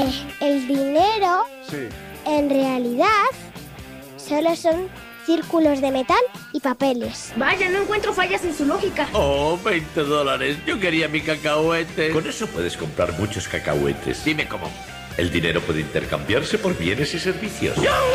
El dinero, Sí. en realidad, solo son círculos de metal y papeles. Vaya, no encuentro fallas en su lógica. Oh, $20. Yo quería mi cacahuete. Con eso puedes comprar muchos cacahuetes. Dime cómo. El dinero puede intercambiarse por bienes y servicios.